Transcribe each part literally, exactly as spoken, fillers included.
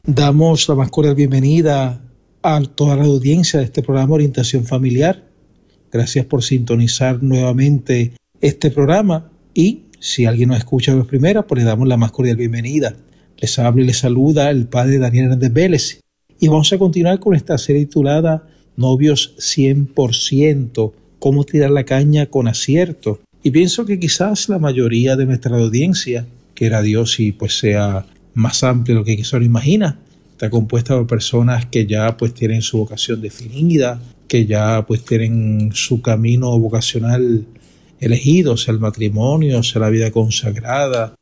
Damos la más cordial bienvenida a toda la audiencia de este programa Orientación Familiar. Gracias por sintonizar nuevamente este programa y si alguien nos escucha por primera, pues le damos la más cordial bienvenida. Les habla y les saluda el padre Daniel Hernández Vélez y vamos a continuar con esta serie titulada Novios cien por ciento, cómo tirar la caña con acierto. Y pienso que quizás la mayoría de nuestra audiencia, quiera Dios y pues sea más amplio de lo que quizás lo imagina, está compuesta por personas que ya pues tienen su vocación definida, que ya pues tienen su camino vocacional elegido, sea el matrimonio, sea la vida consagrada,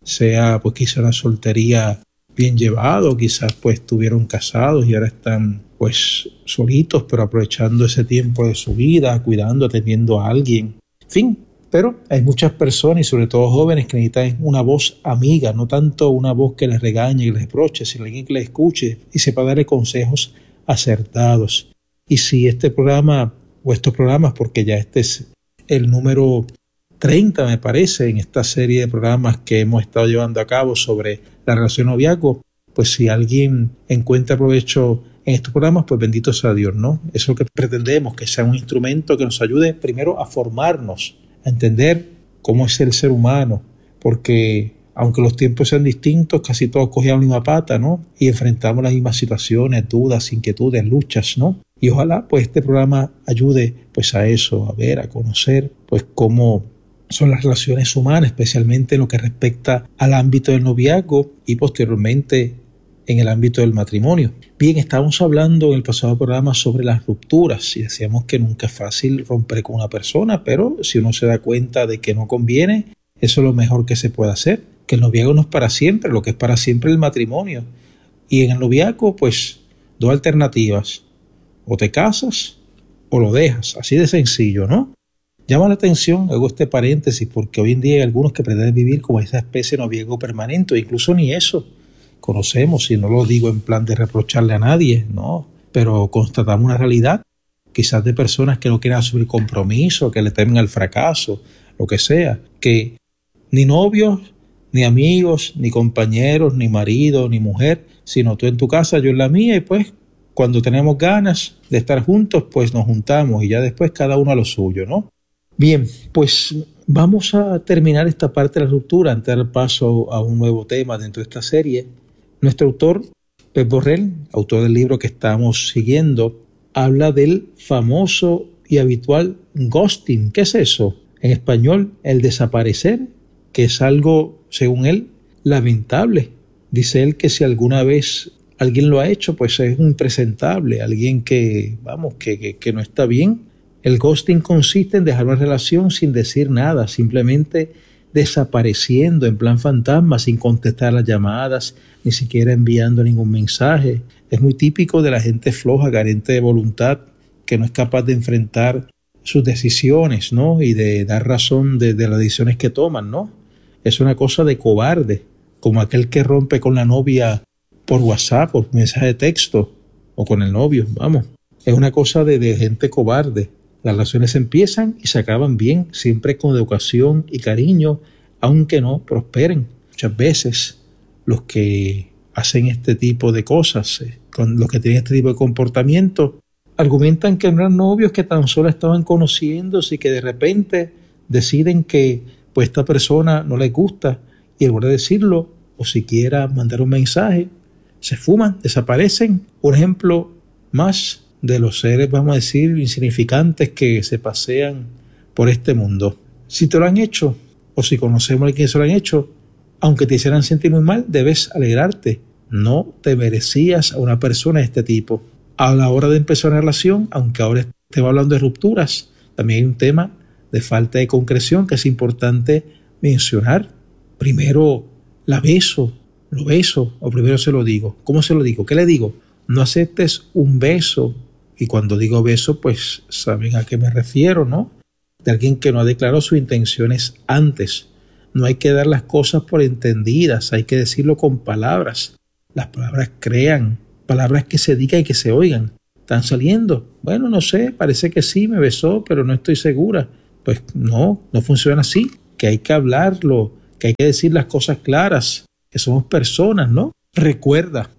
sea pues quizá la soltería bien llevado, quizás pues estuvieron casados y ahora están pues solitos, pero aprovechando ese tiempo de su vida, cuidando, atendiendo a alguien, en fin. Pero hay muchas personas y sobre todo jóvenes que necesitan una voz amiga, no tanto una voz que les regañe y les reproche, sino alguien que les escuche y sepa darle consejos acertados. Y si este programa o estos programas, porque ya este es el número treinta me parece en esta serie de programas que hemos estado llevando a cabo sobre la relación noviazgo, pues si alguien encuentra provecho en estos programas, pues bendito sea Dios, ¿no? Eso es lo que pretendemos, que sea un instrumento que nos ayude primero a formarnos, a entender cómo es el ser humano, porque aunque los tiempos sean distintos, casi todos cogían la misma pata, ¿no? Y enfrentamos las mismas situaciones, dudas, inquietudes, luchas, ¿no? Y ojalá pues este programa ayude pues a eso, a ver, a conocer pues cómo son las relaciones humanas, especialmente en lo que respecta al ámbito del noviazgo y posteriormente en el ámbito del matrimonio. Bien, estábamos hablando en el pasado programa sobre las rupturas y decíamos que nunca es fácil romper con una persona, pero si uno se da cuenta de que no conviene, eso es lo mejor que se puede hacer, que el noviazgo no es para siempre, lo que es para siempre es el matrimonio. Y en el noviazgo, pues, dos alternativas, o te casas o lo dejas, así de sencillo, ¿no? Llama la atención, hago este paréntesis, porque hoy en día hay algunos que pretenden vivir como esa especie de noviazgo permanente, o incluso ni eso conocemos, y no lo digo en plan de reprocharle a nadie, no, pero constatamos una realidad, quizás de personas que no quieren asumir compromiso, que le temen al fracaso, lo que sea, que ni novios, ni amigos, ni compañeros, ni marido, ni mujer, sino tú en tu casa, yo en la mía, y pues cuando tenemos ganas de estar juntos, pues nos juntamos y ya después cada uno a lo suyo, ¿no? Bien, pues vamos a terminar esta parte de la ruptura antes de dar paso a un nuevo tema dentro de esta serie. Nuestro autor, Pep Borrell, autor del libro que estamos siguiendo, habla del famoso y habitual ghosting. ¿Qué es eso? En español, el desaparecer, que es algo, según él, lamentable. Dice él que si alguna vez alguien lo ha hecho, pues es un impresentable, alguien que, vamos, que, que, que no está bien. El ghosting consiste en dejar una relación sin decir nada, simplemente desapareciendo en plan fantasma, sin contestar las llamadas, ni siquiera enviando ningún mensaje. Es muy típico de la gente floja, carente de voluntad, que no es capaz de enfrentar sus decisiones, ¿no? Y de dar razón de, de las decisiones que toman, ¿no? Es una cosa de cobarde, como aquel que rompe con la novia por WhatsApp, por mensaje de texto, o con el novio, vamos. Es una cosa de, de gente cobarde. Las relaciones empiezan y se acaban bien, siempre con educación y cariño, aunque no prosperen. Muchas veces los que hacen este tipo de cosas, eh, con los que tienen este tipo de comportamiento, argumentan que no eran novios, que tan solo estaban conociéndose y que de repente deciden que pues esta persona no les gusta y en lugar de decirlo o siquiera mandar un mensaje, se fuman, desaparecen. Un ejemplo más de los seres, vamos a decir, insignificantes que se pasean por este mundo. Si te lo han hecho, o si conocemos a quien se lo han hecho, aunque te hicieran sentir muy mal, debes alegrarte. No te merecías a una persona de este tipo. A la hora de empezar una relación, aunque ahora estemos hablando de rupturas, también hay un tema de falta de concreción que es importante mencionar. Primero la beso, lo beso, o primero se lo digo. ¿Cómo se lo digo? ¿Qué le digo? No aceptes un beso. Y cuando digo beso, pues saben a qué me refiero, ¿no? De alguien que no ha declarado sus intenciones antes. No hay que dar las cosas por entendidas, hay que decirlo con palabras. Las palabras crean, palabras que se digan y que se oigan. ¿Están saliendo? Bueno, no sé, parece que sí, me besó, pero no estoy segura. Pues no, no funciona así, que hay que hablarlo, que hay que decir las cosas claras, que somos personas, ¿no? Recuerda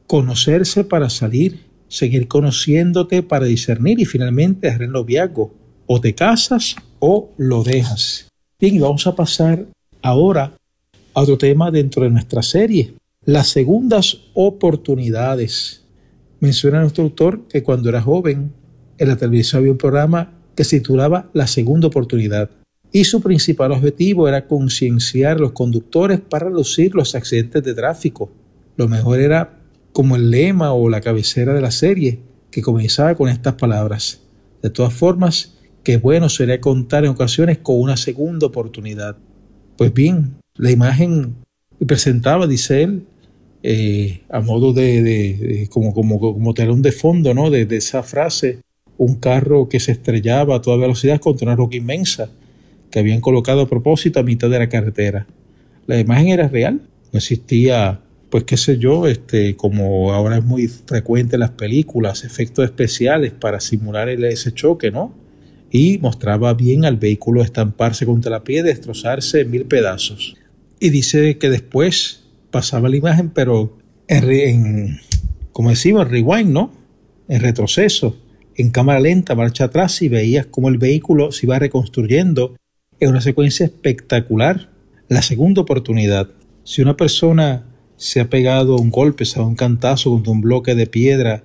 conocerse para salir, seguir conociéndote para discernir y finalmente dejar el noviazgo. O te casas o lo dejas. Bien, y vamos a pasar ahora a otro tema dentro de nuestra serie, las segundas oportunidades. Menciona nuestro autor que cuando era joven en la televisión había un programa que se titulaba La Segunda Oportunidad y su principal objetivo era concienciar a los conductores para reducir los accidentes de tráfico. Lo mejor era como el lema o la cabecera de la serie que comenzaba con estas palabras. De todas formas, qué bueno sería contar en ocasiones con una segunda oportunidad. Pues bien, la imagen que presentaba, dice él, eh, a modo de, de, de como, como, como telón de fondo, ¿no? de, de esa frase, un carro que se estrellaba a toda velocidad contra una roca inmensa que habían colocado a propósito a mitad de la carretera. La imagen era real, no existía, pues qué sé yo, este, como ahora es muy frecuente en las películas, efectos especiales para simular el, ese choque, ¿no? Y mostraba bien al vehículo estamparse contra la piedra y destrozarse en mil pedazos. Y dice que después pasaba la imagen, pero en, en como decimos, en rewind, ¿no? En retroceso, en cámara lenta, marcha atrás, y veías cómo el vehículo se iba reconstruyendo en una secuencia espectacular. La segunda oportunidad. Si una persona se ha pegado un golpe, se ha dado un cantazo contra un bloque de piedra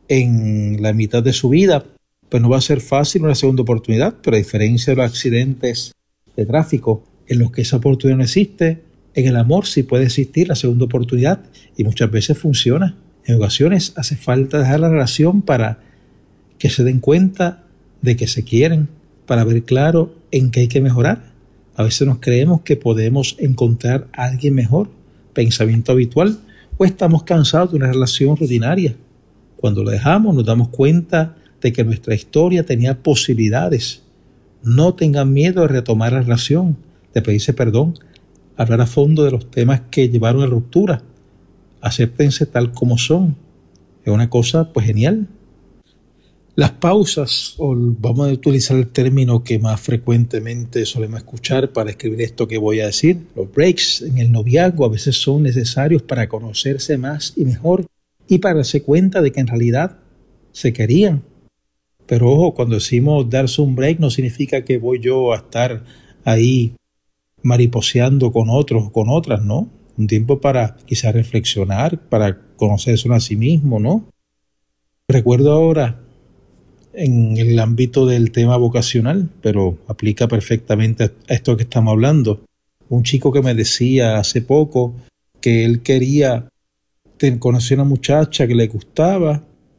en la mitad de su vida, pues no va a ser fácil una segunda oportunidad, pero a diferencia de los accidentes de tráfico en los que esa oportunidad no existe, en el amor sí puede existir la segunda oportunidad y muchas veces funciona. En ocasiones hace falta dejar la relación para que se den cuenta de que se quieren, para ver claro en qué hay que mejorar. A veces nos creemos que podemos encontrar a alguien mejor, pensamiento habitual, o estamos cansados de una relación rutinaria. Cuando lo dejamos nos damos cuenta de que nuestra historia tenía posibilidades. No tengan miedo de retomar la relación, de pedirse perdón, hablar a fondo de los temas que llevaron a ruptura. Acéptense tal como son. Es una cosa pues genial. Las pausas, o vamos a utilizar el término que más frecuentemente solemos escuchar para escribir esto que voy a decir, los breaks en el noviazgo a veces son necesarios para conocerse más y mejor y para darse cuenta de que en realidad se querían. Pero ojo, cuando decimos darse un break no significa que voy yo a estar ahí mariposeando con otros o con otras, ¿no? Un tiempo para quizás reflexionar, para conocerse uno a sí mismo, ¿no? Recuerdo ahora en el ámbito del tema vocacional, pero aplica perfectamente a esto que estamos hablando. Un chico que me decía hace poco que él quería conocer a una muchacha que le gustaba,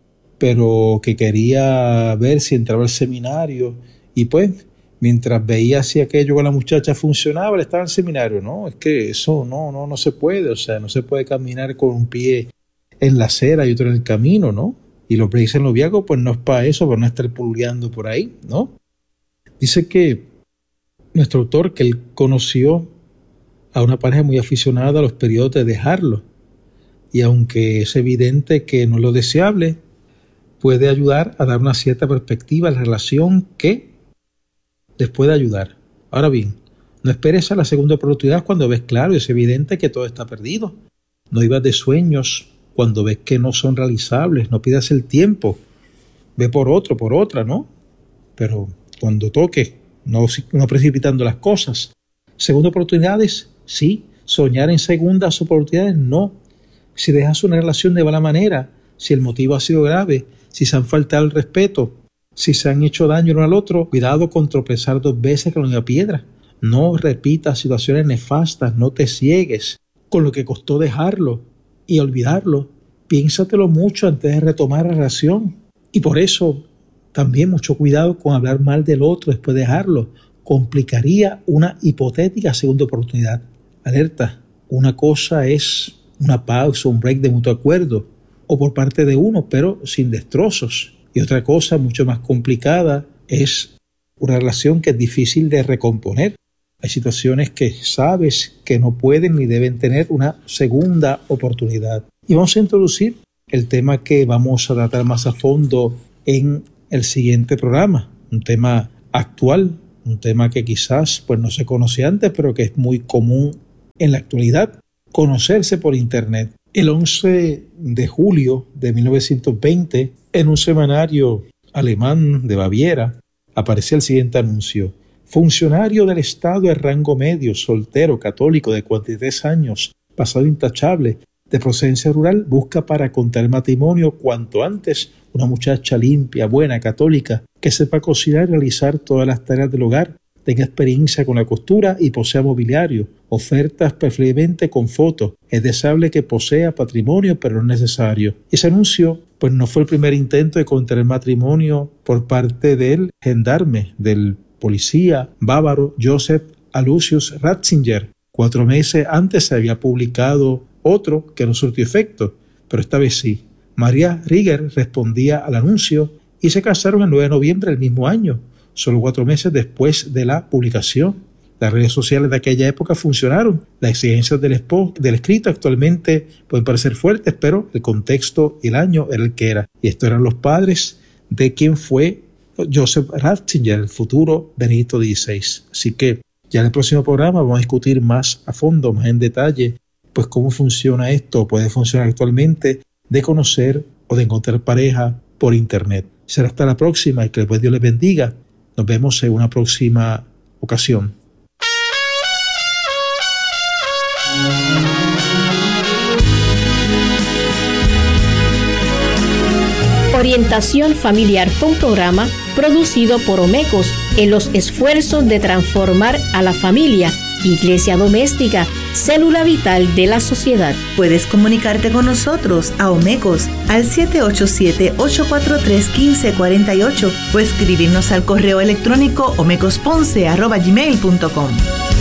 pero que quería ver si entraba al seminario y pues mientras veía si aquello con la muchacha funcionaba, él estaba en el seminario. No, es que eso no, no, no se puede, o sea, no se puede caminar con un pie en la acera y otro en el camino, ¿no? Y los breaks en noviazgo, pues no es para eso, para no estar pulgueando por ahí, ¿no? Dice que nuestro autor, que él conoció a una pareja muy aficionada a los periodos de dejarlo, y aunque es evidente que no es lo deseable, puede ayudar a dar una cierta perspectiva a la relación que les puede ayudar. Ahora bien, no esperes a la segunda oportunidad cuando ves claro y es evidente que todo está perdido. No vivas de sueños cuando ves que no son realizables, no pidas el tiempo, ve por otro, por otra, ¿no? Pero cuando toque, no, no precipitando las cosas. Segunda oportunidades, sí. Soñar en segundas oportunidades, no. Si dejas una relación de mala manera, si el motivo ha sido grave, si se han faltado el respeto, si se han hecho daño uno al otro, cuidado con tropezar dos veces con una piedra. No repitas situaciones nefastas, no te ciegues con lo que costó dejarlo y olvidarlo. Piénsatelo mucho antes de retomar la relación. Y por eso también mucho cuidado con hablar mal del otro después de dejarlo. Complicaría una hipotética segunda oportunidad. Alerta, una cosa es una pausa, un break de mutuo acuerdo o por parte de uno, pero sin destrozos. Y otra cosa mucho más complicada es una relación que es difícil de recomponer. Hay situaciones que sabes que no pueden ni deben tener una segunda oportunidad. Y vamos a introducir el tema que vamos a tratar más a fondo en el siguiente programa. Un tema actual, un tema que quizás pues, no se conocía antes, pero que es muy común en la actualidad. Conocerse por internet. El once de julio de mil novecientos veinte, en un semanario alemán de Baviera, aparecía el siguiente anuncio: funcionario del Estado de rango medio, soltero, católico, de cuarenta y tres años, pasado intachable, de procedencia rural, busca para contraer matrimonio cuanto antes una muchacha limpia, buena, católica, que sepa cocinar y realizar todas las tareas del hogar, tenga experiencia con la costura y posea mobiliario, ofertas preferiblemente con fotos. Es deseable que posea patrimonio, pero no es necesario. Ese anuncio pues no fue el primer intento de contraer matrimonio por parte del gendarme, del policía bávaro Joseph Aloysius Ratzinger. Cuatro meses antes se había publicado otro que no surtió efecto, pero esta vez sí. María Rieger respondía al anuncio y se casaron el nueve de noviembre del mismo año, solo cuatro meses después de la publicación. Las redes sociales de aquella época funcionaron. Las exigencias del, espo- del escrito actualmente pueden parecer fuertes, pero el contexto y el año era el que era. Y estos eran los padres de quien fue Joseph Ratzinger, el futuro Benedicto dieciséis. Así que ya en el próximo programa vamos a discutir más a fondo, más en detalle, pues cómo funciona esto, puede funcionar actualmente, de conocer o de encontrar pareja por internet. Será hasta la próxima y que después Dios les bendiga. Nos vemos en una próxima ocasión. Orientación Familiar fue un programa producido por Omecos en los esfuerzos de transformar a la familia, iglesia doméstica, célula vital de la sociedad. Puedes comunicarte con nosotros a Omecos al siete ocho siete, ocho cuatro tres, uno cinco cuatro ocho o escribirnos al correo electrónico omecosponce arroba gmail punto com.